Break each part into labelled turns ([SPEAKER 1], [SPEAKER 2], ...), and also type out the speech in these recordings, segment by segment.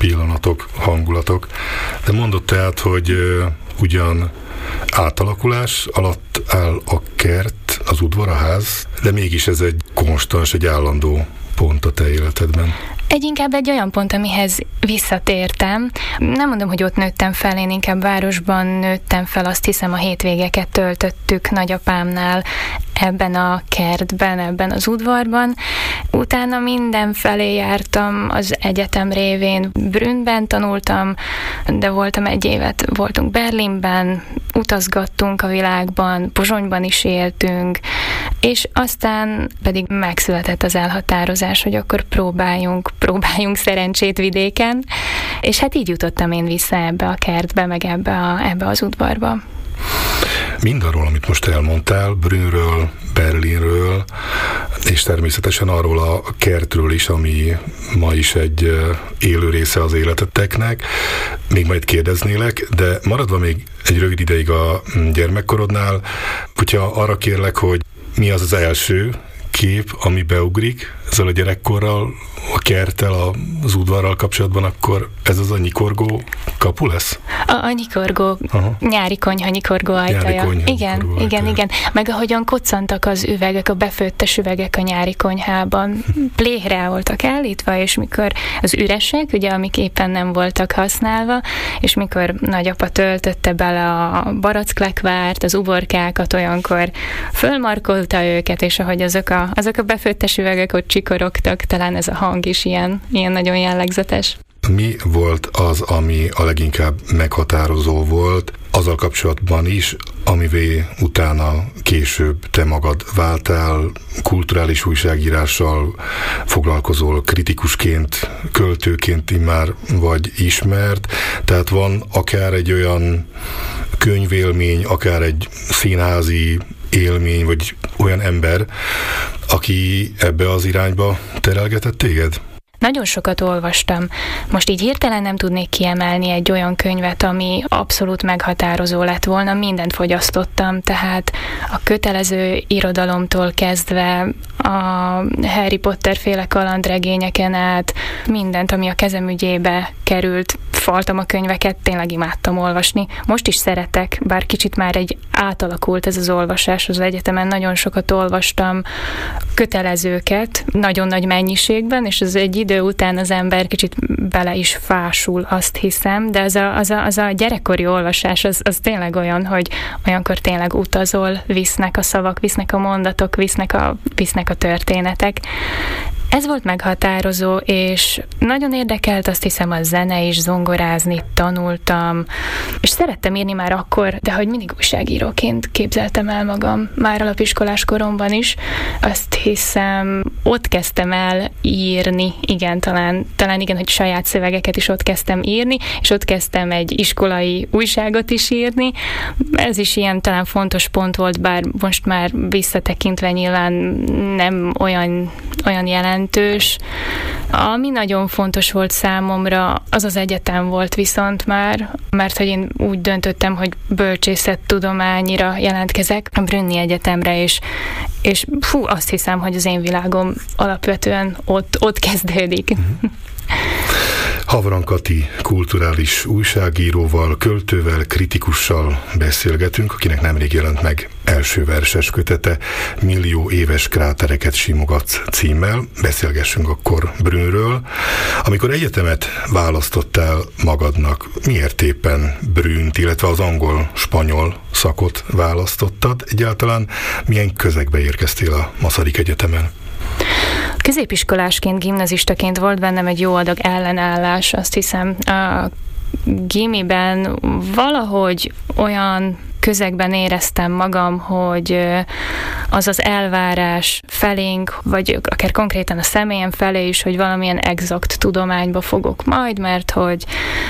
[SPEAKER 1] pillanatok, hangulatok. De mondott tehát, hogy ugyan átalakulás alatt áll a kert, az udvar, a ház, de mégis ez egy konstans, egy állandó pont a te életedben.
[SPEAKER 2] Inkább egy olyan pont, amihez visszatértem. Nem mondom, hogy ott nőttem fel, én inkább városban nőttem fel, azt hiszem a hétvégeket töltöttük nagyapámnál ebben a kertben, ebben az udvarban. Utána mindenfelé jártam az egyetem révén. Brünnben tanultam, de voltam egy évet, voltunk Berlinben, utazgattunk a világban, Pozsonyban is éltünk, és aztán pedig megszületett az elhatározás, hogy akkor próbáljunk szerencsét vidéken, és hát így jutottam én vissza ebbe a kertbe, meg ebbe az udvarba.
[SPEAKER 1] Mindarról, amit most elmondtál, Brünnről, Berlinről, és természetesen arról a kertről is, ami ma is egy élő része az életeteknek, még majd kérdeznélek, de maradva még egy rövid ideig a gyermekkorodnál, hogyha arra kérlek, hogy mi az az első kép, ami beugrik ezzel a gyerekkorral, a kerttel, az udvarral kapcsolatban, akkor ez az a nyikorgó kapu lesz?
[SPEAKER 2] A nyikorgó, nyári konyha nyikorgó ajtaja. Igen. Meg ahogyan koccantak az üvegek, a befőttes üvegek a nyári konyhában. Pléhre voltak állítva, és mikor az üresek, ugye, amik éppen nem voltak használva, és mikor nagyapa töltötte bele a baracklekvárt, az uborkákat, olyankor fölmarkolta őket, és ahogy azok a befőttes üvegek ott csikorogtak, talán ez a hang is ilyen nagyon jellegzetes.
[SPEAKER 1] Mi volt az, ami a leginkább meghatározó volt, azzal kapcsolatban is, amivé utána később te magad váltál, kulturális újságírással foglalkozol, kritikusként, költőként immár vagy ismert, tehát van akár egy olyan könyvélmény, akár egy színházi élmény, vagy olyan ember, aki ebbe az irányba terelgetett téged?
[SPEAKER 2] Nagyon sokat olvastam. Most így hirtelen nem tudnék kiemelni egy olyan könyvet, ami abszolút meghatározó lett volna. Mindent fogyasztottam, tehát a kötelező irodalomtól kezdve a Harry Potter féle kalandregényeken át, mindent, ami a kezem ügyébe került, faltam a könyveket, tényleg imádtam olvasni. Most is szeretek, bár kicsit már egy átalakult ez az olvasás az egyetemen, nagyon sokat olvastam kötelezőket, nagyon nagy mennyiségben, és ez egy idő után az ember kicsit bele is fásul, azt hiszem, de az a gyerekkori olvasás, az tényleg olyan, hogy olyankor tényleg utazol, visznek a szavak, visznek a mondatok, visznek a történetek. Ez volt meghatározó, és nagyon érdekelt, azt hiszem, a zene is, zongorázni tanultam, és szerettem írni már akkor, de hogy mindig újságíróként képzeltem el magam, már alapiskolás koromban is. Azt hiszem, ott kezdtem el írni, igen, talán igen, hogy saját szövegeket is ott kezdtem írni, és ott kezdtem egy iskolai újságot is írni. Ez is ilyen talán fontos pont volt, bár most már visszatekintve nyilván nem olyan jelentős. Ami nagyon fontos volt számomra, az az egyetem volt viszont már, mert hogy én úgy döntöttem, hogy bölcsészettudományira jelentkezek a Brünni Egyetemre, és azt hiszem, hogy az én világom alapvetően ott kezdődik.
[SPEAKER 1] Havran Kati kulturális újságíróval, költővel, kritikussal beszélgetünk, akinek nemrég jelent meg első verses kötete, Millió éves krátereket simogatsz címmel. Beszélgessünk akkor Brünnről. Amikor egyetemet választottál magadnak, miért éppen Brünnt, illetve az angol-spanyol szakot választottad? Egyáltalán milyen közegbe érkeztél a Masaryk Egyetemen?
[SPEAKER 2] Középiskolásként, gimnazistaként volt bennem egy jó adag ellenállás, azt hiszem. A gimiben valahogy olyan közegben éreztem magam, hogy az az elvárás felénk, vagy akár konkrétan a személyem felé is, hogy valamilyen exakt tudományba fogok majd, mert hogy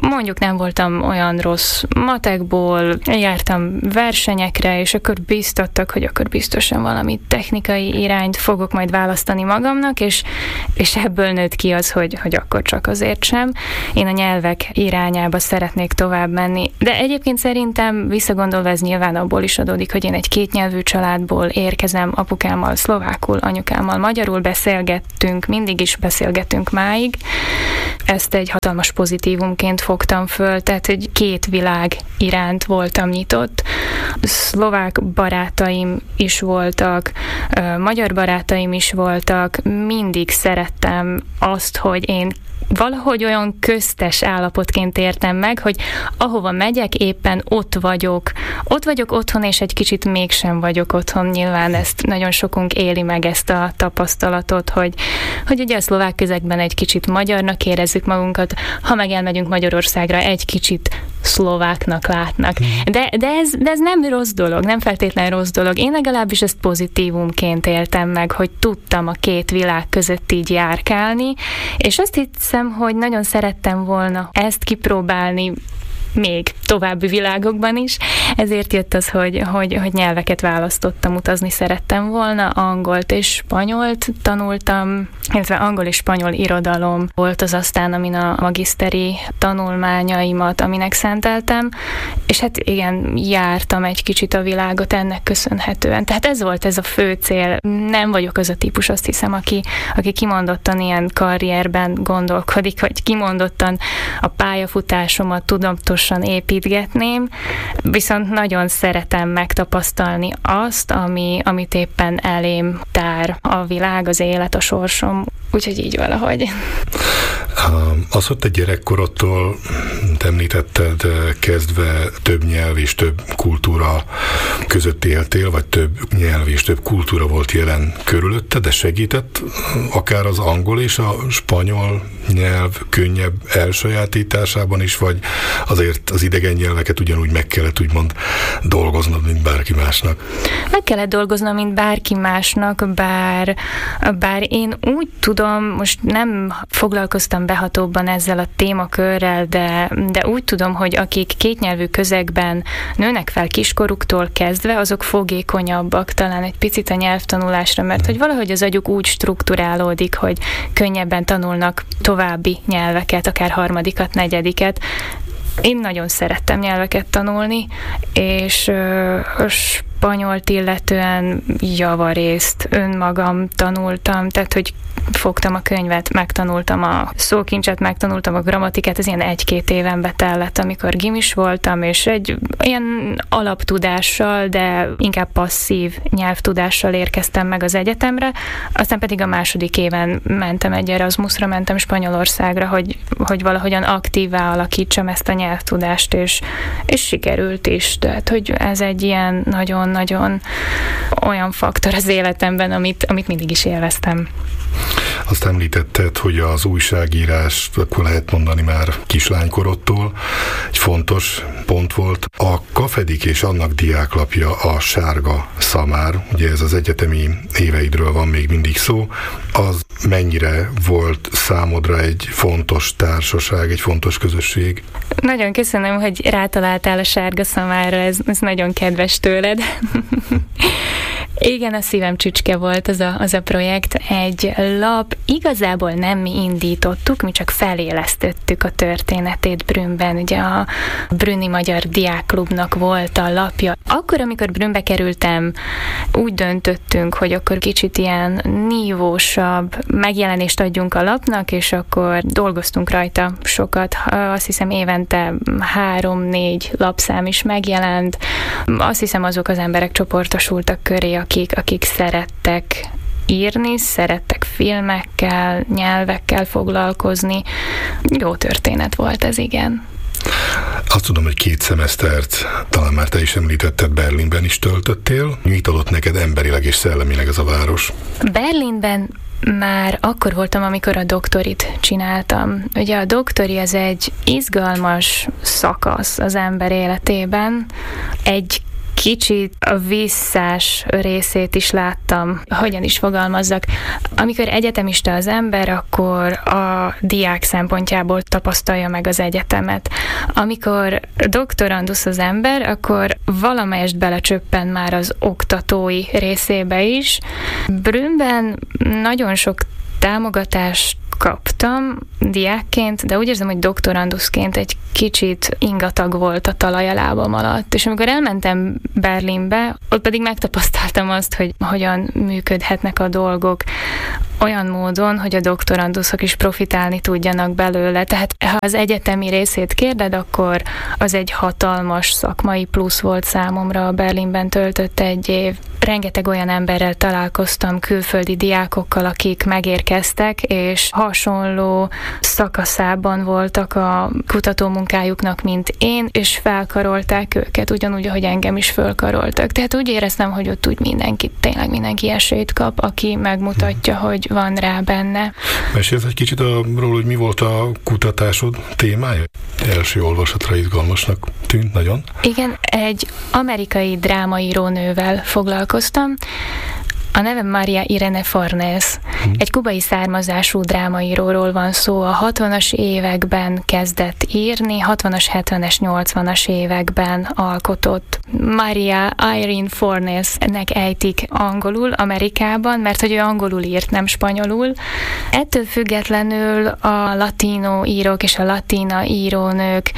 [SPEAKER 2] mondjuk nem voltam olyan rossz matekból, jártam versenyekre, és akkor biztattak, hogy akkor biztosan valami technikai irányt fogok majd választani magamnak, és ebből nőtt ki az, hogy akkor csak azért sem. Én a nyelvek irányába szeretnék tovább menni. De egyébként szerintem visszagondolva ez nyilván abból is adódik, hogy én egy kétnyelvű családból érkezem, apukámmal szlovákul, anyukámmal magyarul beszélgettünk, mindig is beszélgetünk máig. Ezt egy hatalmas pozitívumként fogtam föl, tehát hogy két világ iránt voltam nyitott. Szlovák barátaim is voltak, magyar barátaim is voltak, mindig szerettem azt, hogy én valahogy olyan köztes állapotként értem meg, hogy ahova megyek, éppen ott vagyok otthon, és egy kicsit mégsem vagyok otthon. Nyilván ezt nagyon sokunk éli meg, ezt a tapasztalatot, hogy ugye a szlovák közegben egy kicsit magyarnak érezzük magunkat, ha meg elmegyünk Magyarországra, egy kicsit szlováknak látnak. De ez nem rossz dolog, nem feltétlen rossz dolog. Én legalábbis ezt pozitívumként éltem meg, hogy tudtam a két világ között így járkálni, és azt hiszem, hogy nagyon szerettem volna ezt kipróbálni még további világokban is, ezért jött az, hogy nyelveket választottam, utazni szerettem volna, angolt és spanyolt tanultam, illetve angol és spanyol irodalom volt az aztán, amin a magiszteri tanulmányaimat, aminek szenteltem, és hát igen, jártam egy kicsit a világot ennek köszönhetően. Tehát ez volt ez a fő cél. Nem vagyok az a típus, azt hiszem, aki kimondottan ilyen karrierben gondolkodik, vagy kimondottan a pályafutásomat tudatosan építgetném, viszont nagyon szeretem megtapasztalni azt, amit éppen elém tár a világ, az élet, a sorsom. Úgyhogy így valahogy.
[SPEAKER 1] Az, hogy te gyerekkorodtól, említetted, kezdve több nyelv és több kultúra között éltél, vagy több nyelv és több kultúra volt jelen körülötte, de segített akár az angol és a spanyol nyelv könnyebb elsajátításában is, vagy azért az idegen nyelveket ugyanúgy meg kellett úgymond dolgoznod, mint bárki másnak?
[SPEAKER 2] Meg kellett dolgoznom, mint bárki másnak, bár én úgy tudom, most nem foglalkoztam behatóbban ezzel a témakörrel, de úgy tudom, hogy akik kétnyelvű közegben nőnek fel kiskoruktól kezdve, azok fogékonyabbak talán egy picit a nyelvtanulásra, mert hogy valahogy az agyuk úgy strukturálódik, hogy könnyebben tanulnak további nyelveket, akár harmadikat, negyediket. Én nagyon szerettem nyelveket tanulni, és spanyolt illetően javarészt önmagam tanultam, tehát hogy fogtam a könyvet, megtanultam a szókincset, megtanultam a grammatikát, ez ilyen 1-2 évenbe tellett, amikor gimis voltam, és egy ilyen alaptudással, de inkább passzív nyelvtudással érkeztem meg az egyetemre, aztán pedig a második éven mentem egy Erasmusra, mentem Spanyolországra, hogy valahogyan aktívvá alakítsam ezt a nyelvtudást, és sikerült is, tehát hogy ez egy ilyen nagyon-nagyon olyan faktor az életemben, amit mindig is élveztem.
[SPEAKER 1] Azt említetted, hogy az újságírás, akkor lehet mondani már kislánykorodtól, egy fontos pont volt. A Kafedik és annak diáklapja a Sárga Szamár, ugye ez az egyetemi éveidről van még mindig szó, az mennyire volt számodra egy fontos társaság, egy fontos közösség?
[SPEAKER 2] Nagyon köszönöm, hogy rátaláltál a Sárga Szamárra, ez nagyon kedves tőled. Igen, a szívem csücske volt az a projekt. Egy lap, igazából nem mi indítottuk, mi csak felélesztettük a történetét Brünnben. Ugye a Brünni Magyar Diákklubnak volt a lapja. Akkor, amikor Brünnbe kerültem, úgy döntöttünk, hogy akkor kicsit ilyen nívósabb megjelenést adjunk a lapnak, és akkor dolgoztunk rajta sokat. Azt hiszem évente 3-4 lapszám is megjelent. Azt hiszem azok az emberek csoportosultak köré, akik szerettek írni, szerettek filmekkel, nyelvekkel foglalkozni. Jó történet volt ez, igen.
[SPEAKER 1] Azt tudom, hogy 2 szemesztert, talán már te is említetted, Berlinben is töltöttél. Mit adott neked emberileg és szellemileg ez a város?
[SPEAKER 2] Berlinben már akkor voltam, amikor a doktorit csináltam. Ugye a doktori az egy izgalmas szakasz az ember életében. Egy kicsit a visszás részét is láttam, hogyan is fogalmazzak. Amikor egyetemista az ember, akkor a diák szempontjából tapasztalja meg az egyetemet. Amikor doktorandusz az ember, akkor valamelyest belecsöppen már az oktatói részébe is. Brünnben nagyon sok támogatást kaptam diákként, de úgy érzem, hogy doktoranduszként egy kicsit ingatag volt a talaj a lábam alatt. És amikor elmentem Berlinbe, ott pedig megtapasztaltam azt, hogy hogyan működhetnek a dolgok olyan módon, hogy a doktoranduszok is profitálni tudjanak belőle. Tehát ha az egyetemi részét kérded, akkor az egy hatalmas szakmai plusz volt számomra a Berlinben töltött egy év. Rengeteg olyan emberrel találkoztam, külföldi diákokkal, akik megérkeztek, és hasonló szakaszában voltak a kutatómunkájuknak, mint én, és felkarolták őket, ugyanúgy, ahogy engem is fölkaroltak. Tehát úgy éreztem, hogy ott úgy tényleg mindenki esélyt kap, aki megmutatja, hogy van rá benne.
[SPEAKER 1] Mesélsz egy kicsit arról, hogy mi volt a kutatásod témája? Első olvasatra izgalmasnak tűnt nagyon.
[SPEAKER 2] Igen, egy amerikai drámaírónővel foglalkoztam. A neve Maria Irene Fornés. Egy kubai származású drámaíróról van szó. A 60-as években kezdett írni, 60-as, 70-es, 80-as években alkotott. Maria Irene Fornésnek ejtik angolul Amerikában, mert hogy ő angolul írt, nem spanyolul. Ettől függetlenül a latino írók és a latina írónők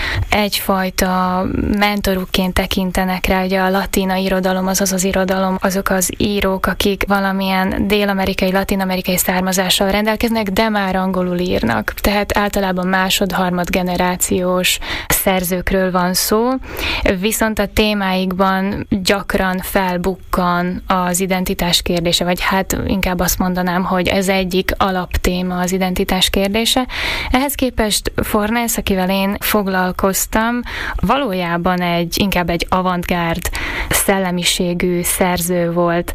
[SPEAKER 2] egyfajta mentorukként tekintenek rá, ugye a latina irodalom, azaz az irodalom, azok az írók, akik valamilyen dél-amerikai, latin-amerikai származással rendelkeznek, de már angolul írnak. Tehát általában másod-harmad generációs szerzőkről van szó, viszont a témáikban gyakran felbukkan az identitás kérdése, vagy hát inkább azt mondanám, hogy ez egyik alaptéma az identitás kérdése. Ehhez képest Fornés, akivel én foglalkoztam, valójában inkább egy avantgárd szellemiségű szerző volt.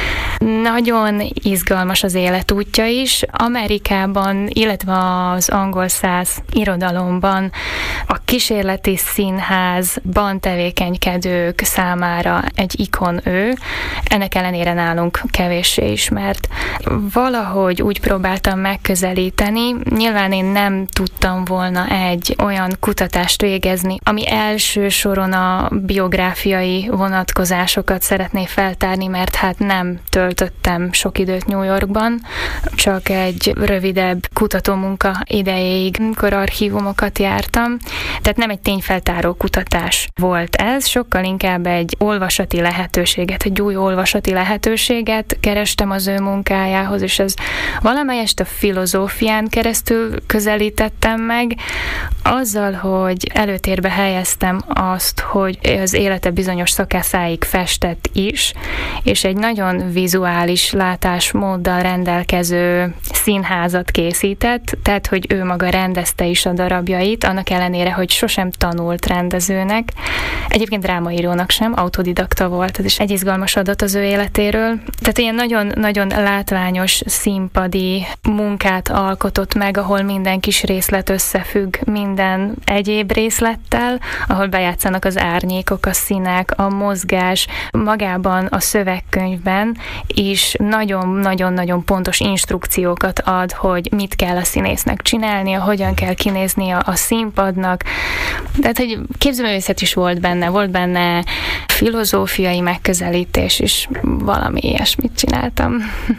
[SPEAKER 2] Nagyon izgalmas az életútja is. Amerikában, illetve az angol száz irodalomban a kísérleti színházban tevékenykedők számára egy ikon ő. Ennek ellenére nálunk kevéssé ismert. Valahogy úgy próbáltam megközelíteni. Nyilván én nem tudtam volna egy olyan kutatást végezni, ami első soron a biográfiai vonatkozásokat szeretné feltárni, mert hát nem töltöttem sok időt New Yorkban, csak egy rövidebb kutatómunka idejéig, amikor archívumokat jártam. Tehát nem egy tényfeltáró kutatás volt ez, sokkal inkább egy olvasati lehetőséget, egy új olvasati lehetőséget kerestem az ő munkájához, és ez valamelyest a filozófián keresztül közelítettem meg, azzal, hogy előtérbe helyeztem azt, hogy az élete bizonyos szakaszáig festett is, és egy nagyon vizuális látásmóddal rendelkező színházat készített, tehát, hogy ő maga rendezte is a darabjait, annak ellenére, hogy sosem tanult rendezőnek. Egyébként drámaírónak sem, autodidakta volt, ez is egy izgalmas adat az ő életéről. Tehát ilyen nagyon-nagyon látványos színpadi munkát alkotott meg, ahol minden kis részlet összefügg minden egyéb részlettel, ahol bejátszanak az árnyékok, a színek, a mozgás, magában a szövegkönyvben is nagyon-nagyon-nagyon pontos instrukciókat ad, hogy mit kell a színésznek csinálnia, hogyan kell kinéznie a színpadnak. Tehát, hogy képzőművészet is volt benne filozófiai megközelítés is, valami ilyesmit csináltam.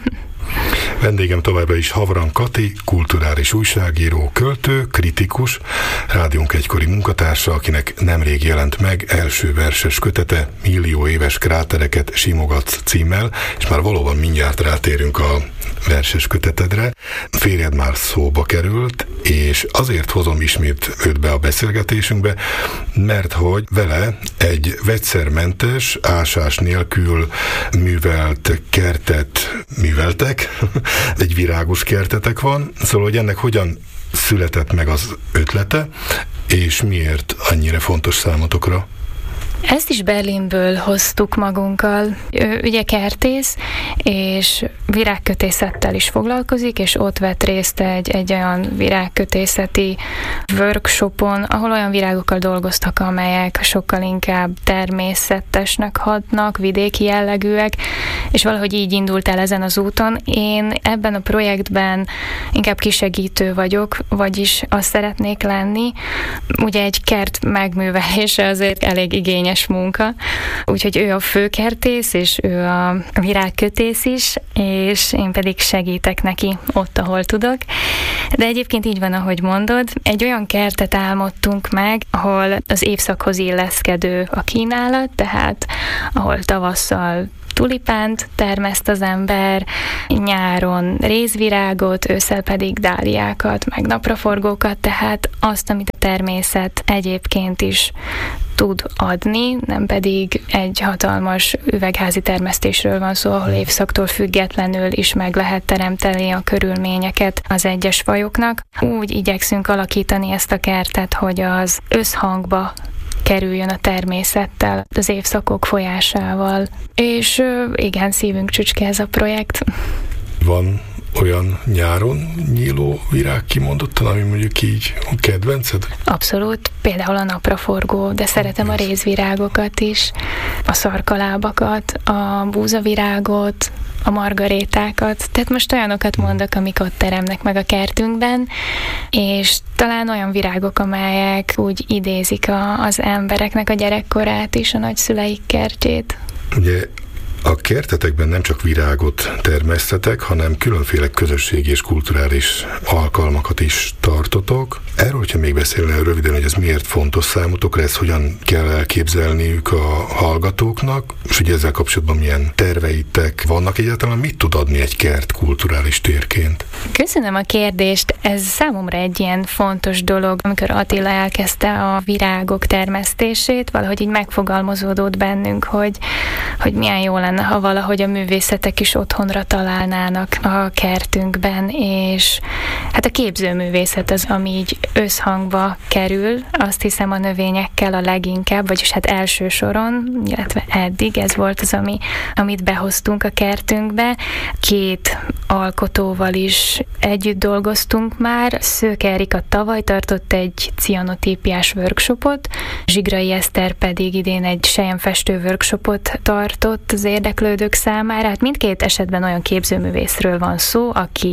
[SPEAKER 1] Vendégem továbbra is Havran Kati, kulturális újságíró, költő, kritikus, rádiónk egykori munkatársa, akinek nemrég jelent meg első verses kötete, Millió éves krátereket simogatsz címmel, és már valóban mindjárt rátérünk a verses kötetedre. Férjed már szóba került, és azért hozom ismét őt be a beszélgetésünkbe, mert hogy vele egy vegyszermentes, ásás nélkül művelt kertet műveltek, egy virágos kertetek van, szóval, hogy ennek hogyan született meg az ötlete, és miért annyira fontos számotokra?
[SPEAKER 2] Ezt is Berlinből hoztuk magunkkal. Ő ugye kertész, és virágkötészettel is foglalkozik, és ott vett részt egy olyan virágkötészeti workshopon, ahol olyan virágokkal dolgoztak, amelyek sokkal inkább természetesnek hatnak, vidéki jellegűek, és valahogy így indult el ezen az úton. Én ebben a projektben inkább kisegítő vagyok, vagyis azt szeretnék lenni. Ugye egy kert megművelése azért elég igényes munka, úgyhogy ő a főkertész, és ő a virágkötész is, és én pedig segítek neki ott, ahol tudok. De egyébként így van, ahogy mondod, egy olyan kertet álmodtunk meg, ahol az évszakhoz illeszkedő a kínálat, tehát ahol tavasszal tulipánt termeszt az ember, nyáron rézvirágot, ősszel pedig dáliákat, meg napraforgókat, tehát azt, amit a természet egyébként is tud adni, nem pedig egy hatalmas üvegházi termesztésről van szó, ahol évszaktól függetlenül is meg lehet teremteni a körülményeket az egyes fajoknak. Úgy igyekszünk alakítani ezt a kertet, hogy az összhangba kerüljön a természettel, az évszakok folyásával. És igen, szívünk csücske ez a projekt.
[SPEAKER 1] Van olyan nyáron nyíló virág kimondottan, ami mondjuk így a kedvenced?
[SPEAKER 2] Abszolút, például a napraforgó, de szeretem a rézvirágokat is, a szarkalábakat, a búzavirágot, a margarétákat, tehát most olyanokat mondok, amik ott teremnek meg a kertünkben, és talán olyan virágok, amelyek úgy idézik az embereknek a gyerekkorát is, a nagyszüleik kertjét.
[SPEAKER 1] Ugye a kertetekben nem csak virágot termesztetek, hanem különféle közösségi és kulturális alkalmakat is tartotok. Erről, hogyha még beszélne röviden, hogy ez miért fontos számotokra, ez hogyan kell elképzelniük a hallgatóknak, és ugye ezzel kapcsolatban milyen terveitek vannak egyáltalán, mit tud adni egy kert kulturális térként?
[SPEAKER 2] Köszönöm a kérdést, ez számomra egy ilyen fontos dolog. Amikor Attila elkezdte a virágok termesztését, valahogy így megfogalmazódott bennünk, hogy milyen jó lenne, ha valahogy a művészetek is otthonra találnának a kertünkben, és hát a képzőművészet az, ami így összhangba kerül, azt hiszem a növényekkel a leginkább, vagyis hát első soron, illetve eddig ez volt az, amit behoztunk a kertünkbe. 2 alkotóval is együtt dolgoztunk már. Szőke Erika tavaly tartott egy cianotípiás workshopot, Zsigrai Eszter pedig idén egy selyemfestő workshopot tartott az érdeklődők számára. Hát mindkét esetben olyan képzőművészről van szó,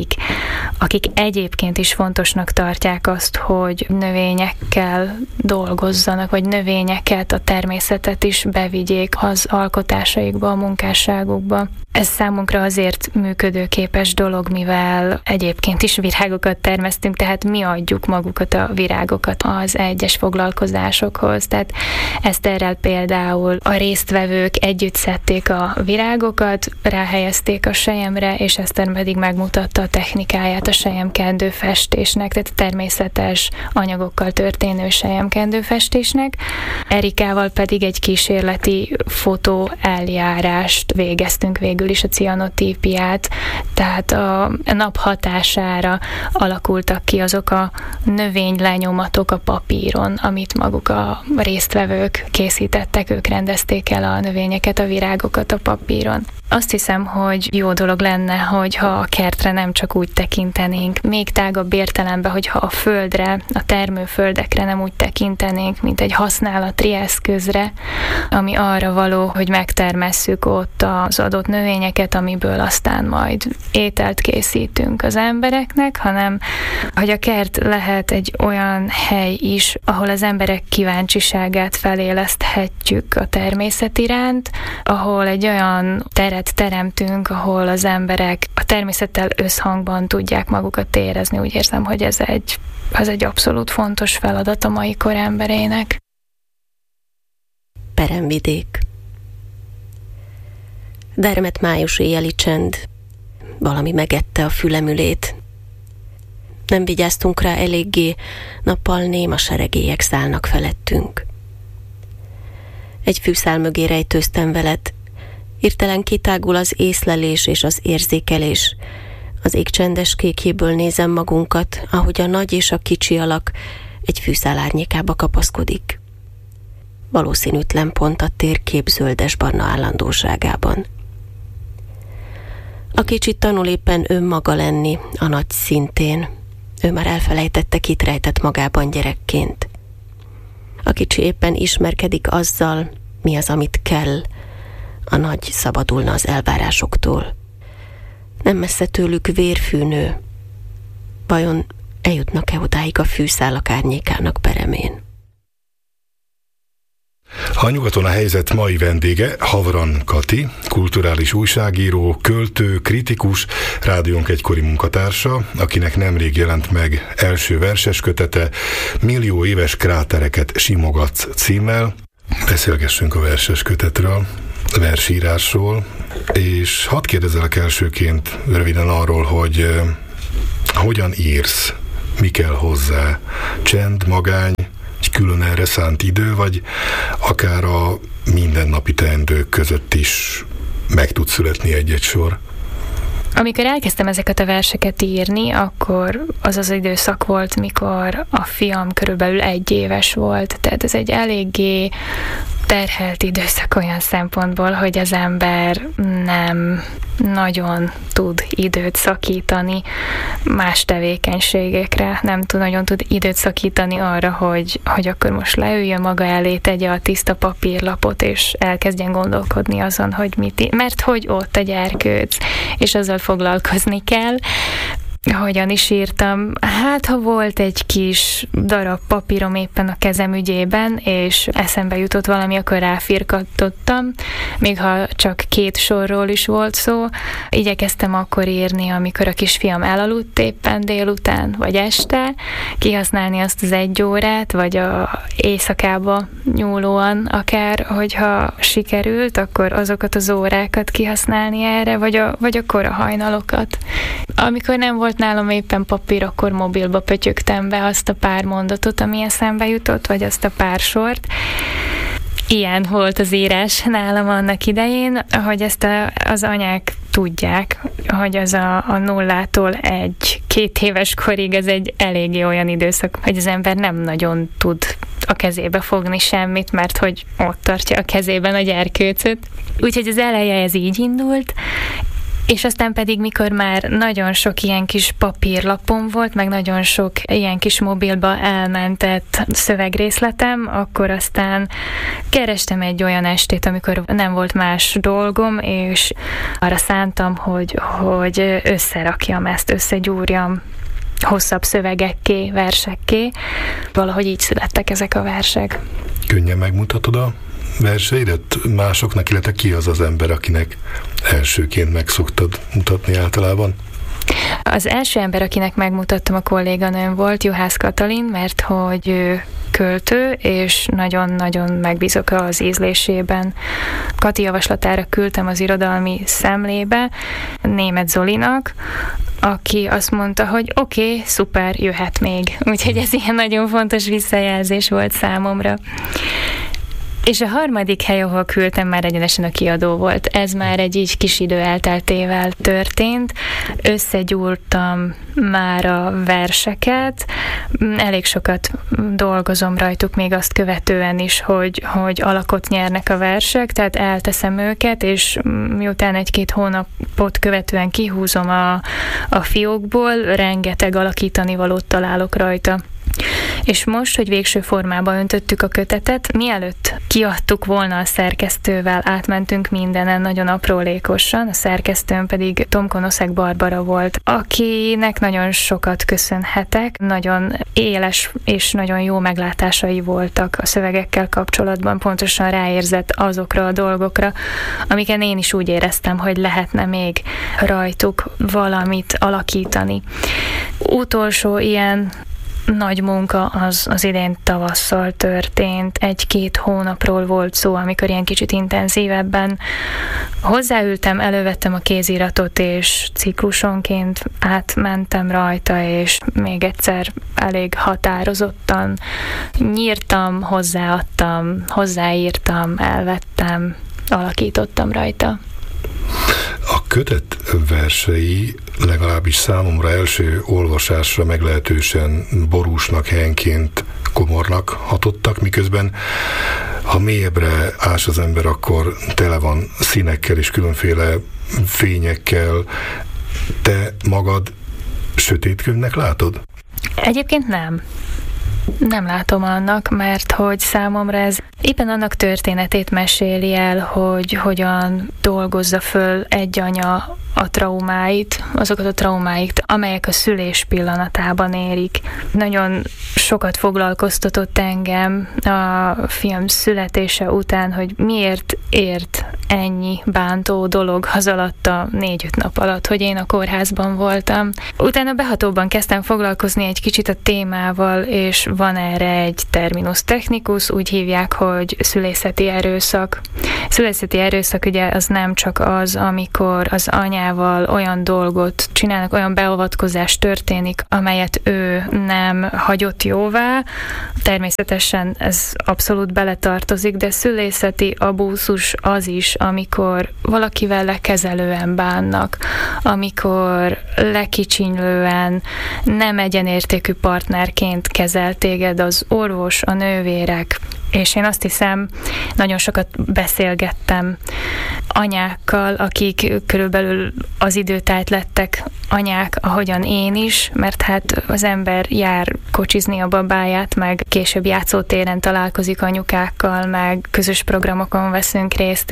[SPEAKER 2] akik egyébként is fontosnak tartják azt, hogy növényekkel dolgozzanak, vagy növényeket, a természetet is bevigyék az alkotásaikba, a munkásságukba. Ez számunkra azért működőképes dolog, mivel egyébként is virágokat termesztünk, tehát mi adjuk magukat a virágokat az egyes foglalkozásokhoz. Tehát Eszterrel például a résztvevők együtt szedték a virágokat, ráhelyezték a selyemre, és Eszter pedig megmutatta a technikáját a selyemkendő festésnek, tehát természetes anyagokkal történő selyemkendő festésnek. Erikával pedig egy kísérleti fotó eljárást végeztünk végül is, a cianotípiát, tehát a nap hatására alakultak ki azok a növénylenyomatok a papíron, amit maguk a résztvevők készítettek, ők rendezték el a növényeket, a virágokat a papíron. Azt hiszem, hogy jó dolog lenne, hogyha a kertre nem csak úgy tekintenénk, még tágabb értelemben, hogyha a földre, a termőföldekre nem úgy tekintenénk, mint egy használati eszközre, ami arra való, hogy megtermesszük ott az adott növényeket, amiből aztán majd ételt készítünk az embereknek, hanem hogy a kert lehet egy olyan hely is, ahol az emberek kíváncsiságát feléleszthetjük a természet iránt, ahol egy olyan teret teremtünk, ahol az emberek a természettel összhangban tudják magukat érezni. Úgy érzem, hogy ez egy abszolút fontos feladat a mai kor emberének.
[SPEAKER 3] Peremvidék. Dermedt május éjjeli csend. Valami megette a fülemülét. Nem vigyáztunk rá eléggé, nappal néma seregélyek szállnak felettünk. Egy fűszál mögé rejtőztem veled. Hirtelen kitágul az észlelés és az érzékelés. Az ég csendes kékjéből nézem magunkat, ahogy a nagy és a kicsi alak egy fűszál árnyékába kapaszkodik. valószínűtlen pont a térkép zöldes-barna állandóságában. A kicsi tanul éppen önmaga lenni, a nagy szintén. Ő már elfelejtette, kit rejtett magában gyerekként. A kicsi éppen ismerkedik azzal, mi az, amit kell. A nagy szabadulna az elvárásoktól. Nem messze tőlük vérfűnő. Vajon eljutnak-e odáig a fűszálak árnyékának peremén?
[SPEAKER 1] A Nyugaton a helyzet mai vendége Havran Kati, kulturális újságíró, költő, kritikus, rádiónk egykori munkatársa, akinek nemrég jelent meg első verses kötete Millió éves krátereket simogatsz címmel. Beszélgessünk a verses kötetről, versírásról, és hadd kérdezelek elsőként röviden arról, hogy hogyan írsz, mi kell hozzá, csend, magány, egy külön erre szánt idő, vagy akár a mindennapi teendők között is meg tud születni egy-egy sor?
[SPEAKER 2] Amikor elkezdtem ezeket a verseket írni, akkor az az időszak volt, mikor a fiam körülbelül 1 éves volt, tehát ez egy eléggé terhelt időszak olyan szempontból, hogy az ember nem nagyon tud időt szakítani más tevékenységekre, nem nagyon tud időt szakítani arra, hogy akkor most leüljön maga elé, tegye a tiszta papírlapot, és elkezdjen gondolkodni azon, hogy mert hogy ott a gyerkőc, és azzal foglalkozni kell. Hogyan is írtam? Hát, ha volt egy kis darab papírom éppen a kezem ügyében, és eszembe jutott valami, akkor ráfirkattottam, még ha csak 2 sorról is volt szó. Igyekeztem akkor írni, amikor a kisfiam elaludt éppen délután, vagy este, kihasználni azt az 1 órát, vagy a éjszakába nyúlóan akár, hogyha sikerült, akkor azokat az órákat kihasználni erre, vagy a kora hajnalokat. Amikor nem volt nálam éppen papír, akkor mobilba pötyögtem be azt a pár mondatot, ami eszembe jutott, vagy azt a pár sort. Ilyen volt az írás nálam annak idején, hogy ezt az anyák tudják, hogy az a 0-tól 1-2 éves korig ez egy eléggé olyan időszak, hogy az ember nem nagyon tud a kezébe fogni semmit, mert hogy ott tartja a kezében a gyerkőcöt. Úgyhogy az eleje ez így indult, és aztán pedig, mikor már nagyon sok ilyen kis papírlapom volt, meg nagyon sok ilyen kis mobilba elmentett szövegrészletem, akkor aztán kerestem egy olyan estét, amikor nem volt más dolgom, és arra szántam, hogy összerakjam ezt, összegyúrjam hosszabb szövegekké, versekké. Valahogy így születtek ezek a versek.
[SPEAKER 1] Könnyen megmutatod a verseidet másoknak, illetve ki az az ember, akinek elsőként meg szoktad mutatni általában?
[SPEAKER 2] Az első ember, akinek megmutattam, a kolléganőm volt, Juhász Katalin, mert hogy ő költő, és nagyon-nagyon megbízok az ízlésében. Kati javaslatára küldtem az irodalmi szemlébe Németh Zolinak, aki azt mondta, hogy oké, szuper, jöhet még. Úgyhogy ez ilyen nagyon fontos visszajelzés volt számomra. És a harmadik hely, ahol küldtem, már egyenesen a kiadó volt. Ez már egy így kis idő elteltével történt. Összegyúrtam már a verseket. Elég sokat dolgozom rajtuk még azt követően is, hogy alakot nyernek a versek, tehát elteszem őket, és miután 1-2 hónapot követően kihúzom a fiókból, rengeteg alakítani valót találok rajta. És most, hogy végső formába öntöttük a kötetet, mielőtt kiadtuk volna a szerkesztővel, átmentünk mindenen nagyon aprólékosan, a szerkesztőn pedig Tomkonoszek Barbara volt, akinek nagyon sokat köszönhetek, nagyon éles és nagyon jó meglátásai voltak a szövegekkel kapcsolatban, pontosan ráérzett azokra a dolgokra, amiken én is úgy éreztem, hogy lehetne még rajtuk valamit alakítani. Utolsó ilyen nagy munka az idén tavasszal történt. 1-2 hónapról volt szó, amikor ilyen kicsit intenzívebben hozzáültem, elővettem a kéziratot, és ciklusonként átmentem rajta, és még egyszer elég határozottan nyírtam, hozzáadtam, hozzáírtam, elvettem, alakítottam rajta.
[SPEAKER 1] A kötet versei legalábbis számomra első olvasásra meglehetősen borúsnak, helyenként komornak hatottak, miközben ha mélyebbre ás az ember, akkor tele van színekkel és különféle fényekkel. Te magad sötét könyvnek látod?
[SPEAKER 2] Egyébként nem. Nem látom annak, mert hogy számomra ez éppen annak történetét meséli el, hogy hogyan dolgozza föl egy anya a traumáit, azokat a traumáit, amelyek a szülés pillanatában érik. Nagyon sokat foglalkoztatott engem a film születése után, hogy miért ért ennyi bántó dolog az alatt a 4-5 nap alatt, hogy én a kórházban voltam. Utána behatóban kezdtem foglalkozni egy kicsit a témával, és van erre egy terminus technicus, úgy hívják, hogy szülészeti erőszak. Szülészeti erőszak ugye az nem csak az, amikor az anyával olyan dolgot csinálnak, olyan beavatkozás történik, amelyet ő nem hagyott jóvá. Természetesen ez abszolút beletartozik, de szülészeti abúzus az is, amikor valakivel lekezelően bánnak, amikor lekicsinylően, nem egyenértékű partnerként kezel téged az orvos, a nővérek. És én azt hiszem, nagyon sokat beszélgettem anyákkal, akik körülbelül az időtájt lettek anyák, ahogyan én is, mert hát az ember jár kocsizni a babáját, meg később játszótéren találkozik anyukákkal, meg közös programokon veszünk részt,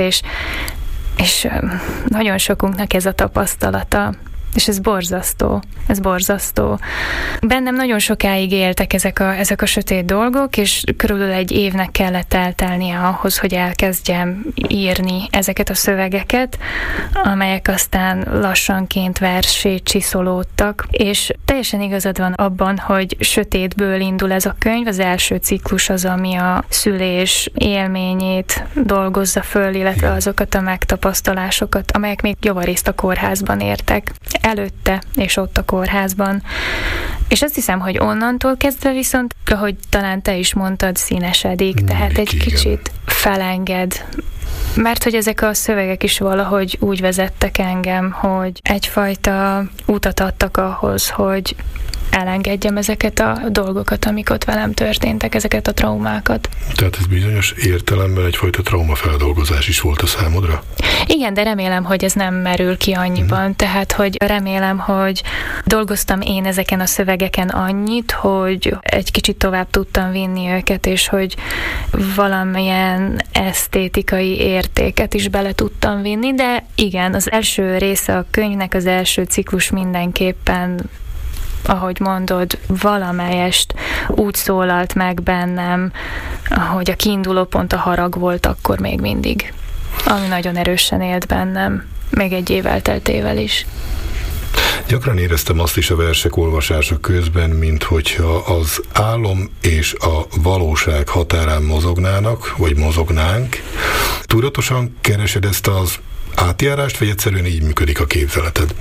[SPEAKER 2] és nagyon sokunknak ez a tapasztalata. És ez borzasztó. Bennem nagyon sokáig éltek ezek a sötét dolgok, és körülbelül 1 évnek kellett eltelnie ahhoz, hogy elkezdjem írni ezeket a szövegeket, amelyek aztán lassanként verssé csiszolódtak. És teljesen igazad van abban, hogy sötétből indul ez a könyv. Az első ciklus az, ami a szülés élményét dolgozza föl, illetve azokat a megtapasztalásokat, amelyek még javarészt a kórházban értek. Előtte, és ott a kórházban. És azt hiszem, hogy onnantól kezdve viszont, ahogy talán te is mondtad, színesedik, tehát egy kicsit felenged. Mert hogy ezek a szövegek is valahogy úgy vezettek engem, hogy egyfajta utat adtak ahhoz, hogy elengedjem ezeket a dolgokat, amik ott velem történtek, ezeket a traumákat.
[SPEAKER 1] Tehát ez bizonyos értelemben egyfajta traumafeldolgozás is volt a számodra?
[SPEAKER 2] Igen, de remélem, hogy ez nem merül ki annyiban. Tehát, hogy remélem, hogy dolgoztam én ezeken a szövegeken annyit, hogy egy kicsit tovább tudtam vinni őket, és hogy valamilyen esztétikai értéket is bele tudtam vinni, de igen, az első része a könyvnek, az első ciklus mindenképpen, ahogy mondod, valamelyest úgy szólalt meg bennem, hogy a kiinduló pont a harag volt akkor még mindig, ami nagyon erősen élt bennem, még 1 év elteltével is.
[SPEAKER 1] Gyakran éreztem azt is a versek olvasása közben, minthogyha az álom és a valóság határán mozognának, vagy mozognánk. Tudatosan keresed ezt az átjárást, vagy egyszerűen így működik a képzeleted?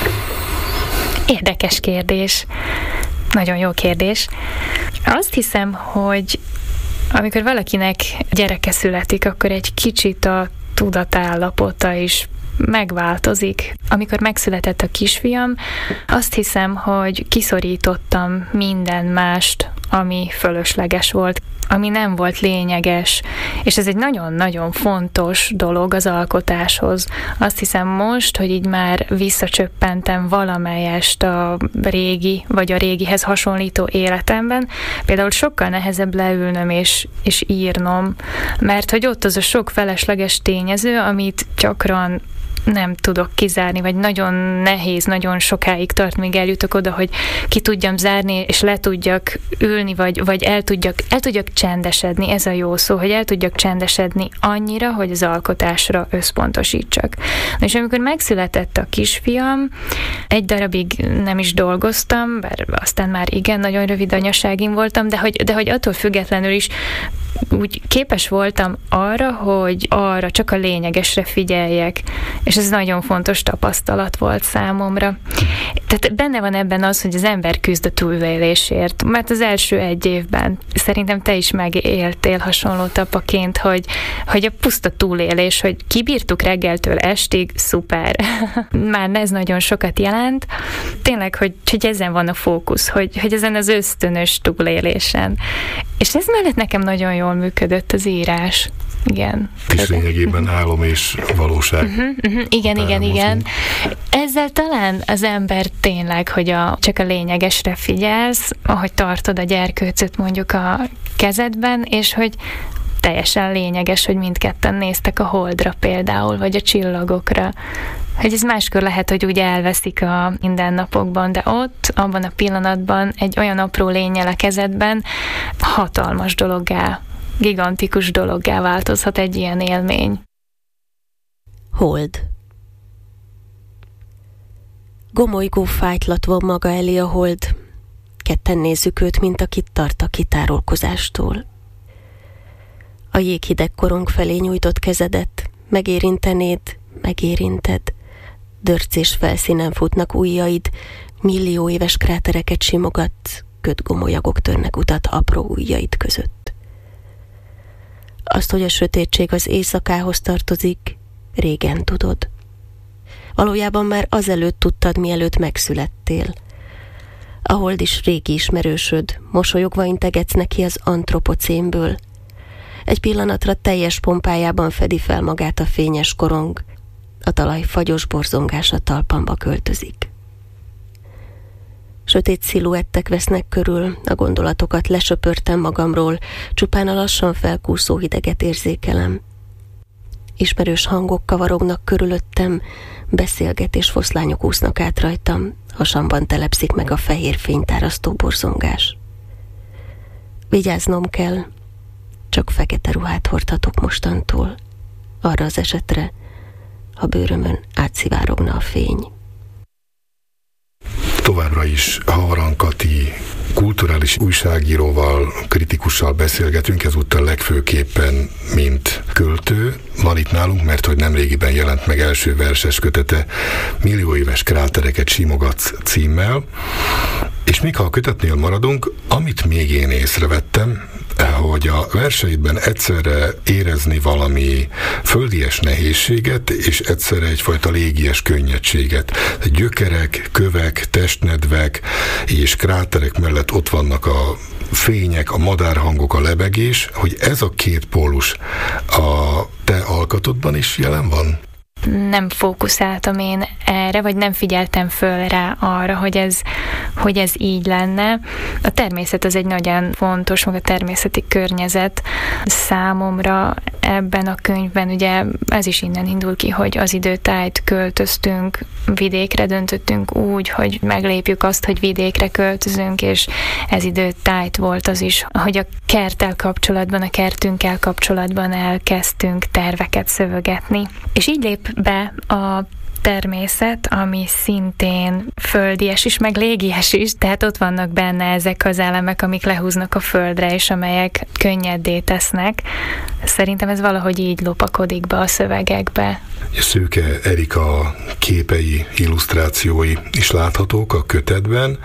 [SPEAKER 2] Érdekes kérdés. Nagyon jó kérdés. Azt hiszem, hogy amikor valakinek gyereke születik, akkor egy kicsit a tudatállapota is megváltozik. Amikor megszületett a kisfiam, azt hiszem, hogy kiszorítottam minden mást, ami fölösleges volt, ami nem volt lényeges, és ez egy nagyon-nagyon fontos dolog az alkotáshoz. Azt hiszem most, hogy így már visszacsöppentem valamelyest a régi, vagy a régihez hasonlító életemben, például sokkal nehezebb leülnöm és írnom, mert hogy ott az a sok felesleges tényező, amit gyakran nem tudok kizárni, vagy nagyon nehéz, nagyon sokáig tart, míg eljutok oda, hogy ki tudjam zárni, és le tudjak ülni, vagy el tudjak csendesedni, ez a jó szó, hogy el tudjak csendesedni annyira, hogy az alkotásra összpontosítsak. És amikor megszületett a kisfiam, 1 darabig nem is dolgoztam, bár aztán már igen, nagyon rövid anyaságim voltam, de hogy attól függetlenül is úgy képes voltam arra, hogy arra csak a lényegesre figyeljek, és ez nagyon fontos tapasztalat volt számomra. Tehát benne van ebben az, hogy az ember küzd a túlélésért, mert az első 1 évben szerintem te is megéltél hasonló tapaként, hogy a puszta túlélés, hogy kibírtuk reggeltől estig, szuper. Már ez nagyon sokat jelent. Tényleg, hogy ezen van a fókusz, hogy ezen az ösztönös túlélésen. És ez mellett nekem nagyon jó jól működött az írás. Igen.
[SPEAKER 1] És lényegében álom és valóság.
[SPEAKER 2] Igen. Ezzel talán az ember tényleg, hogy csak a lényegesre figyelsz, ahogy tartod a gyerkőcöt mondjuk a kezedben, és hogy teljesen lényeges, hogy mindketten néztek a holdra például, vagy a csillagokra. Hogy ez máskor lehet, hogy úgy elveszik a mindennapokban, de ott, abban a pillanatban egy olyan apró lénnyel a kezedben hatalmas dologgá, gigantikus dologgá változhat egy ilyen élmény.
[SPEAKER 3] Hold. Gomolygó fájtlat van maga elé a hold. Ketten nézzük őt, mint akit tart a kitárulkozástól. A jéghideg korong felé nyújtott kezedet, megérinted. Dörcés felszínen futnak ujjaid, millió éves krátereket simogatsz, ködgomolyagok törnek utat apró ujjaid között. Azt, hogy a sötétség az éjszakához tartozik, régen tudod. Valójában már azelőtt tudtad, mielőtt megszülettél. A hold is régi ismerősöd, mosolyogva integetsz neki az antropocénből. Egy pillanatra teljes pompájában fedi fel magát a fényes korong, a talaj fagyos borzongása talpamba költözik. Sötét sziluettek vesznek körül, a gondolatokat lesöpörtem magamról, csupán a lassan felkúszó hideget érzékelem. Ismerős hangok kavarognak körülöttem, beszélgetés foszlányok úsznak át rajtam, hasamban telepszik meg a fehér fénytárasztó borzongás. Vigyáznom kell, csak fekete ruhát hordhatok mostantól, arra az esetre, ha bőrömön átszivárogna a fény.
[SPEAKER 1] Továbbra is Havran Kati kulturális újságíróval, kritikussal beszélgetünk, ezúttal legfőképpen, mint költő. Van itt nálunk, mert hogy nemrégiben jelent meg első verses kötete Millió éves krátereket simogatsz címmel. És még ha a kötetnél maradunk, amit még én észrevettem, hogy a verseidben egyszerre érezni valami földies nehézséget, és egyszerre egyfajta légies könnyedséget. Gyökerek, kövek, testnedvek és kráterek mellett ott vannak a fények, a madárhangok, a lebegés, hogy ez a két pólus a te alkotodban is jelen van?
[SPEAKER 2] Nem fókuszáltam én erre, vagy nem figyeltem föl rá arra, hogy ez így lenne. A természet az egy nagyon fontos, meg a természeti környezet számomra ebben a könyvben, ugye ez is innen indul ki, hogy az időtájt költöztünk, vidékre döntöttünk úgy, hogy meglépjük azt, hogy vidékre költözünk, és ez időtájt volt az is, hogy a kerttel kapcsolatban, a kertünkkel kapcsolatban elkezdtünk terveket szövögetni. És így lép be a természet, ami szintén földies is, meg légies is, tehát ott vannak benne ezek az elemek, amik lehúznak a földre, és amelyek könnyedé tesznek. Szerintem ez valahogy így lopakodik be a szövegekbe.
[SPEAKER 1] Szőke Erika képei, illusztrációi is láthatók a kötetben,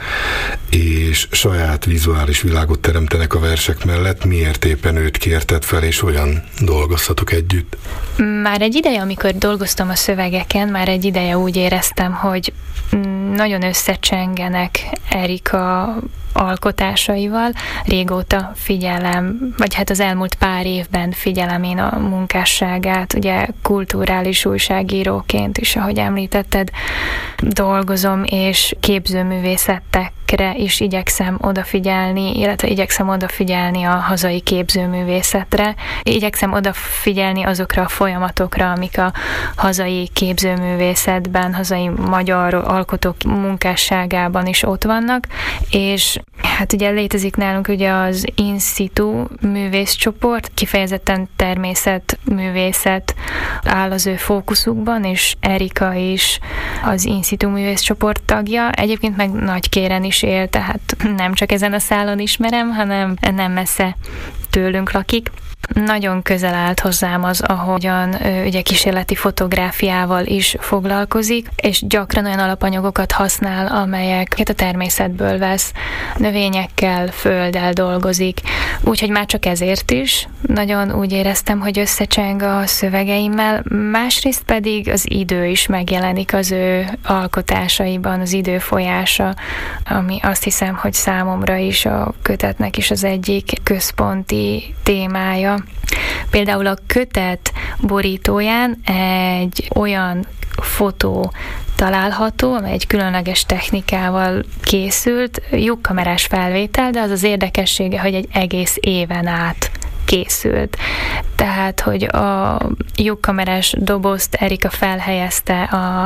[SPEAKER 1] és saját vizuális világot teremtenek a versek mellett. Miért éppen őt kérted fel, és hogyan dolgozhatok együtt?
[SPEAKER 2] Már egy ideje, amikor dolgoztam a szövegeken, már egy ideje úgy éreztem, hogy nagyon összecsengenek Erika alkotásaival. Régóta figyelem, vagy hát az elmúlt pár évben figyelem én a munkásságát, ugye kulturális újságíróként is, ahogy említetted, dolgozom, és képzőművészetekre is igyekszem odafigyelni, illetve igyekszem odafigyelni a hazai képzőművészetre. Igyekszem odafigyelni azokra a folyamatokra, amik a hazai képzőművészetben, hazai magyar alkotók munkásságában is ott vannak, és hát ugye létezik nálunk ugye az in situ művészcsoport, kifejezetten természetművészet áll az ő fókuszukban, és Erika is az in situ művészcsoport tagja. Egyébként meg Nagykéren is él, tehát nem csak ezen a szálon ismerem, hanem nem messze tőlünk lakik. Nagyon közel állt hozzám az, ahogyan ugye kísérleti fotográfiával is foglalkozik, és gyakran olyan alapanyagokat használ, amelyeket a természetből vesz, növényekkel, földdel dolgozik. Úgyhogy már csak ezért is nagyon úgy éreztem, hogy összecseng a szövegeimmel, másrészt pedig az idő is megjelenik az ő alkotásaiban, az idő folyása, ami azt hiszem, hogy számomra is a kötetnek is az egyik központi témája. Például a kötet borítóján egy olyan fotó található, amely egy különleges technikával készült, lyukkamerás felvétel, de az az érdekessége, hogy egy egész éven át készült. Tehát, hogy a lyukkamerás dobozt Erika felhelyezte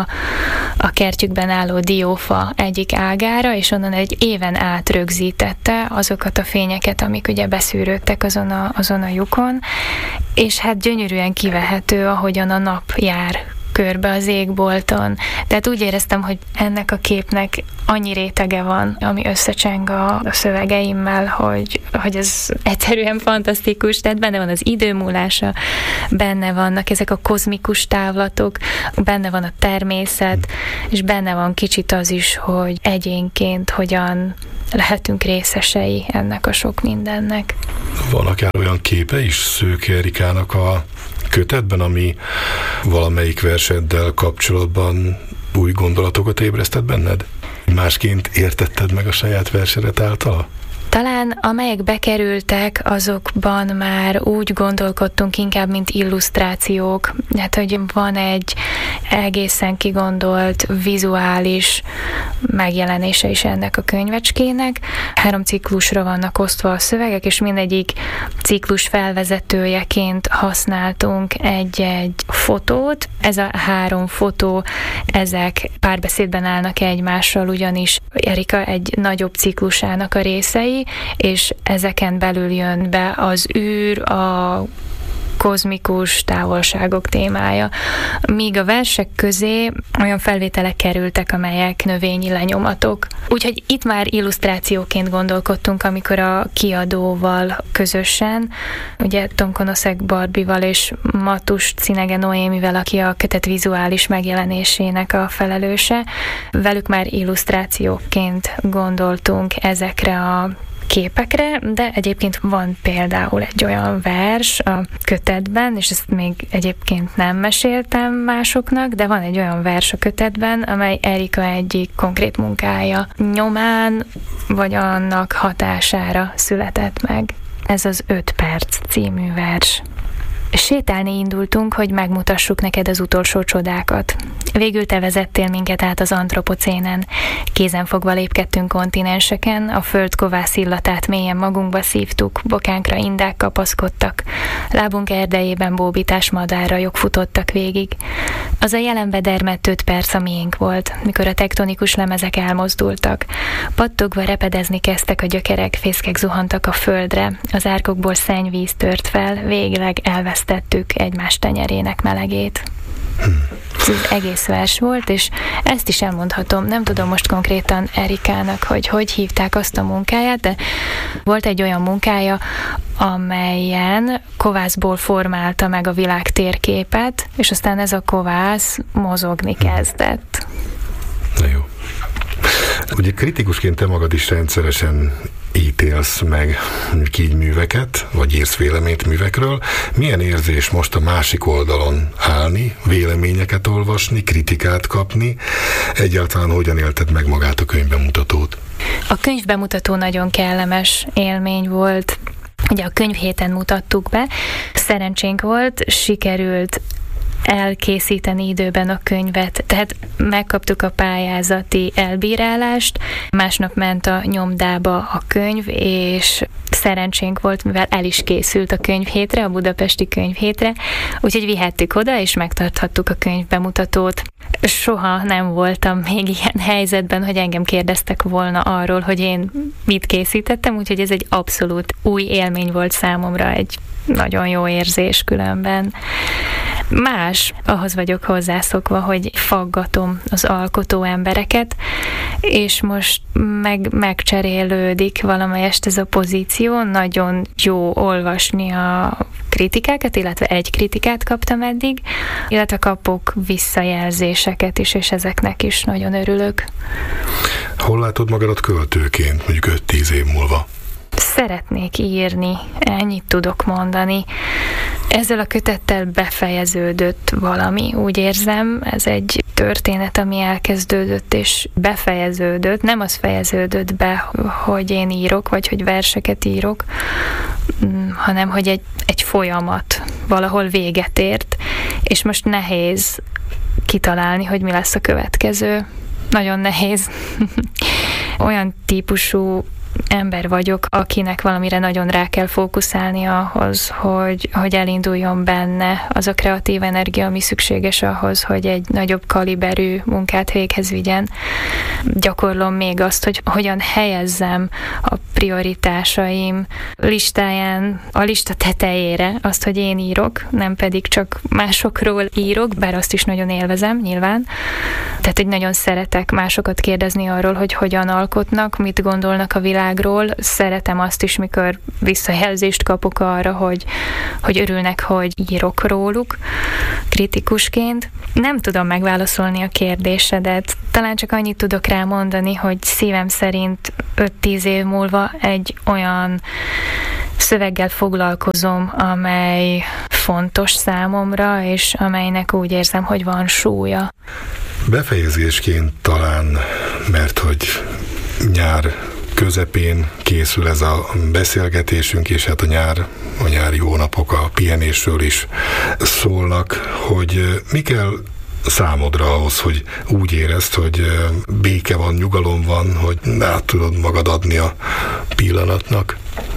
[SPEAKER 2] a kertjükben álló diófa egyik ágára, és onnan egy éven át rögzítette azokat a fényeket, amik ugye beszűrődtek azon a lyukon, és hát gyönyörűen kivehető, ahogyan a nap jár körbe az égbolton. Tehát úgy éreztem, hogy ennek a képnek annyi rétege van, ami összecseng a szövegeimmel, hogy ez egyszerűen fantasztikus. Tehát benne van az idő múlása, benne vannak ezek a kozmikus távlatok, benne van a természet, és benne van kicsit az is, hogy egyénként hogyan lehetünk részesei ennek a sok mindennek.
[SPEAKER 1] Van akár olyan képe is Szőke Erikának a kötetben, ami valamelyik verseddel kapcsolatban új gondolatokat ébresztett benned? Másként értetted meg a saját versedet általa?
[SPEAKER 2] Talán amelyek bekerültek, azokban már úgy gondolkodtunk inkább, mint illusztrációk. Hát, hogy van egy egészen kigondolt vizuális megjelenése is ennek a könyvecskének. 3 ciklusra vannak osztva a szövegek, és mindegyik ciklus felvezetőjeként használtunk egy fotót. Ez a 3 fotó, ezek párbeszédben állnak egymással, ugyanis Erika egy nagyobb ciklusának a részei, és ezeken belül jön be az űr, a kozmikus távolságok témája. Míg a versek közé olyan felvételek kerültek, amelyek növényi lenyomatok. Úgyhogy itt már illusztrációként gondolkodtunk, amikor a kiadóval közösen, ugye Tomkonoszek Barbival és Matus Cinege Noémivel, aki a kötet vizuális megjelenésének a felelőse, velük már illusztrációként gondoltunk ezekre a képekre, de egyébként van például egy olyan vers a kötetben, és ezt még egyébként nem meséltem másoknak, de van egy olyan vers a kötetben, amely Erika egyik konkrét munkája nyomán, vagy annak hatására született meg. Ez az 5 perc című vers. Sétálni indultunk, hogy megmutassuk neked az utolsó csodákat. Végül te vezettél minket át az antropocénen. Kézenfogva lépkedtünk kontinenseken, a föld kovász illatát mélyen magunkba szívtuk, bokánkra indák kapaszkodtak, lábunk erdejében bóbitás madárrajok futottak végig. Az a jelenbe dermedt 5 perc a miénk volt, mikor a tektonikus lemezek elmozdultak. Pattogva repedezni kezdtek a gyökerek, fészkek zuhantak a földre, az árkokból szennyvíz tört fel, végleg elvesztettük egymás tenyerének melegét. Ez egész vers volt, és ezt is elmondhatom. Nem tudom most konkrétan Erikának, hogy hívták azt a munkáját, de volt egy olyan munkája, amelyen kovászból formálta meg a világ térképet, és aztán ez a kovász mozogni kezdett.
[SPEAKER 1] Na jó. Ugye kritikusként te magad is rendszeresen ítélsz meg műveket, vagy írsz véleményt művekről. Milyen érzés most a másik oldalon állni, véleményeket olvasni, kritikát kapni? Egyáltalán hogyan élted meg magát a könyvbemutatót?
[SPEAKER 2] A könyvbemutató nagyon kellemes élmény volt. Ugye a könyvhéten mutattuk be. Szerencsénk volt, sikerült elkészíteni időben a könyvet, tehát megkaptuk a pályázati elbírálást, másnap ment a nyomdába a könyv, és szerencsénk volt, mivel el is készült a könyvhétre, a budapesti könyvhétre, úgyhogy vihettük oda, és megtarthattuk a könyvbemutatót. Soha nem voltam még ilyen helyzetben, hogy engem kérdeztek volna arról, hogy én mit készítettem, úgyhogy ez egy abszolút új élmény volt számomra, egy nagyon jó érzés különben. más. Ahhoz vagyok hozzászokva, hogy faggatom az alkotó embereket, és most megcserélődik valamelyest ez a pozíció. Nagyon jó olvasni a kritikákat, illetve egy kritikát kaptam eddig, illetve kapok visszajelzéseket is, és ezeknek is nagyon örülök.
[SPEAKER 1] Hol látod magadat költőként, mondjuk 5-10 év múlva?
[SPEAKER 2] Szeretnék írni, ennyit tudok mondani. Ezzel a kötettel befejeződött valami, úgy érzem, ez egy történet, ami elkezdődött és befejeződött. Nem az fejeződött be, hogy én írok, vagy hogy verseket írok, hanem hogy egy folyamat valahol véget ért, és most nehéz kitalálni, hogy mi lesz a következő. Nagyon nehéz. Olyan típusú ember vagyok, akinek valamire nagyon rá kell fókuszálni ahhoz, hogy elinduljon benne az a kreatív energia, ami szükséges ahhoz, hogy egy nagyobb kaliberű munkát véghez vigyen. Gyakorlom még azt, hogy hogyan helyezzem a prioritásaim listáján, a lista tetejére azt, hogy én írok, nem pedig csak másokról írok, bár azt is nagyon élvezem, nyilván. Tehát, hogy nagyon szeretek másokat kérdezni arról, hogy hogyan alkotnak, mit gondolnak a világról. Szeretem azt is, mikor visszajelzést kapok arra, hogy örülnek, hogy írok róluk kritikusként. Nem tudom megválaszolni a kérdésedet. Talán csak annyit tudok rá mondani, hogy szívem szerint 5-10 év múlva egy olyan szöveggel foglalkozom, amely fontos számomra, és amelynek úgy érzem, hogy van súlya.
[SPEAKER 1] Befejezésként talán, mert hogy nyár közepén készül ez a beszélgetésünk, és hát a nyári hónapok a pihenésről is szólnak, hogy mi kell számodra ahhoz, hogy úgy érezd, hogy béke van, nyugalom van, hogy át tudod magad adni a pillanatnak?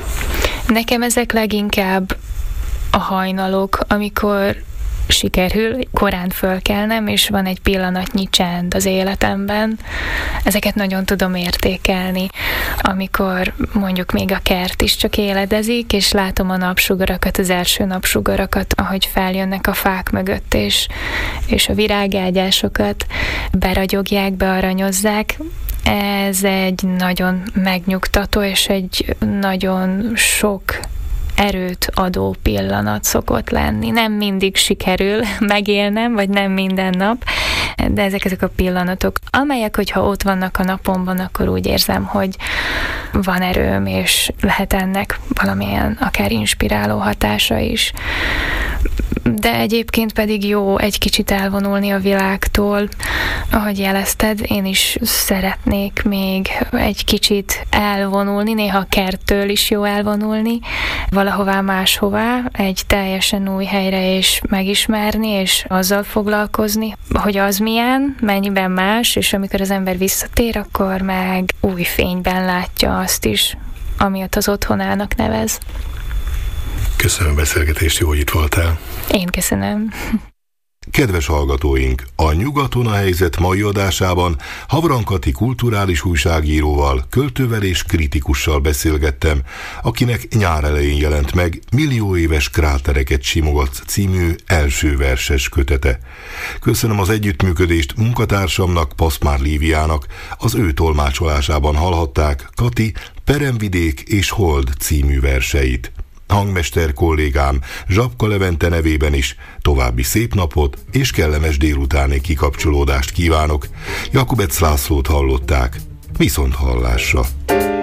[SPEAKER 2] Nekem ezek leginkább a hajnalok, amikor sikerül korán fölkelnem, és van egy pillanatnyi csend az életemben. Ezeket nagyon tudom értékelni. Amikor mondjuk még a kert is csak éledezik, és látom a napsugarakat, az első napsugarakat, ahogy feljönnek a fák mögött, és a virágágyásokat beragyogják, bearanyozzák. Ez egy nagyon megnyugtató, és egy nagyon sok erőt adó pillanat szokott lenni. Nem mindig sikerül megélnem, vagy nem minden nap, de ezek a pillanatok, amelyek, hogyha ott vannak a napomban, akkor úgy érzem, hogy van erőm, és lehet ennek valamilyen akár inspiráló hatása is. De egyébként pedig jó egy kicsit elvonulni a világtól. Ahogy jelezted, én is szeretnék még egy kicsit elvonulni, néha a kerttől is jó elvonulni, valahová máshová, egy teljesen új helyre és megismerni, és azzal foglalkozni, hogy az milyen, mennyiben más, és amikor az ember visszatér, akkor meg új fényben látja azt is, amiatt az otthonának nevez.
[SPEAKER 1] Köszönöm a beszélgetést, jó, hogy itt voltál.
[SPEAKER 2] Én köszönöm.
[SPEAKER 1] Kedves hallgatóink, a Nyugaton a helyzet mai adásában Havran Kati kulturális újságíróval, költővel és kritikussal beszélgettem, akinek nyár elején jelent meg Millió éves krátereket simogatsz című első verses kötete. Köszönöm az együttműködést munkatársamnak, Paszmár Líviának, az ő tolmácsolásában hallhatták Kati Peremvidék és Hold című verseit. Hangmester kollégám Zsapka Levente nevében is további szép napot és kellemes délutáni kikapcsolódást kívánok. Jakubec Lászlót hallották. Viszont hallásra!